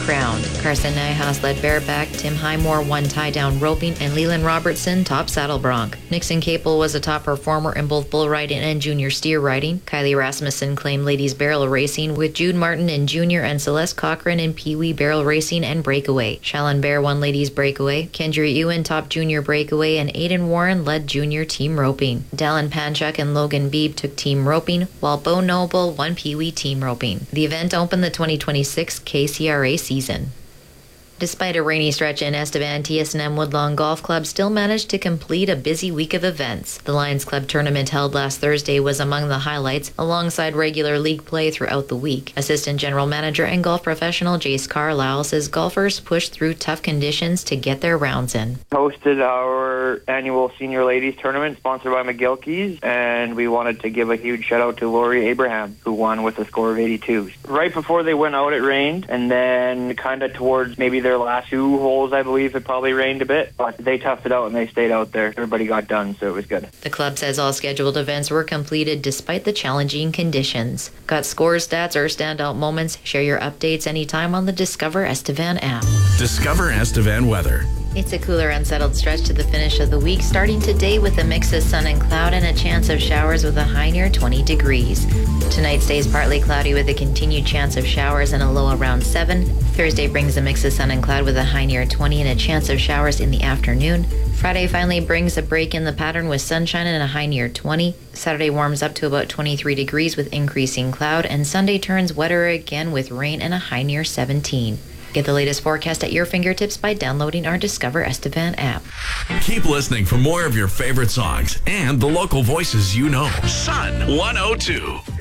crowned. Carson Nyhaus led bareback, Tim Highmore won tie-down roping, and Leland Robertson top saddle bronc. Nixon Capel was a top performer in both bull riding and junior steer riding. Kylie Rasmussen claimed ladies barrel racing with Jude Martin in junior and Celeste Cochran in pee-wee barrel racing and breakaway. Shallon Bear won ladies breakaway. Kendra Ewan top junior breakaway, and Aidan Warren led junior team roping. Dallin Panchuk and Logan Beebe took team roping, while Bo Noble won pee-wee team roping. The event opened the 2026 KCRA season. Despite a rainy stretch in Estevan, TSNM Woodlawn Golf Club still managed to complete a busy week of events. The Lions Club tournament held last Thursday was among the highlights, alongside regular league play throughout the week. Assistant General Manager and golf professional Jace Carlisle says golfers pushed through tough conditions to get their rounds in. Hosted our annual Senior Ladies Tournament sponsored by McGilkey's, and we wanted to give a huge shout out to Lori Abraham, who won with a score of 82. Right before they went out, it rained, and then kind of towards maybe their last two holes, I believe, it probably rained a bit, but they toughed it out and they stayed out there. Everybody got done, so it was good. The club says all scheduled events were completed despite the challenging conditions. Got scores, stats, or standout moments? Share your updates anytime on the Discover Estevan app. Discover Estevan weather. It's a cooler, unsettled stretch to the finish of the week, starting today with a mix of sun and cloud and a chance of showers with a high near 20 degrees. Tonight stays partly cloudy with a continued chance of showers and a low around 7. Thursday brings a mix of sun and cloud with a high near 20 and a chance of showers in the afternoon. Friday finally brings a break in the pattern with sunshine and a high near 20. Saturday warms up to about 23 degrees with increasing cloud, and Sunday turns wetter again with rain and a high near 17. Get the latest forecast at your fingertips by downloading our Discover Estevan app. Keep listening for more of your favorite songs and the local voices you know. Sun 102.